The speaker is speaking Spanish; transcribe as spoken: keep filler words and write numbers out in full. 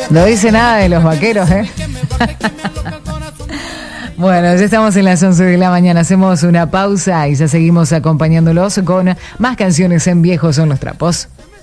No dice nada de los vaqueros, ¿eh? Bueno, ya estamos en las once de la mañana. Hacemos una pausa y ya seguimos acompañándolos con más canciones en Viejos son los trapos.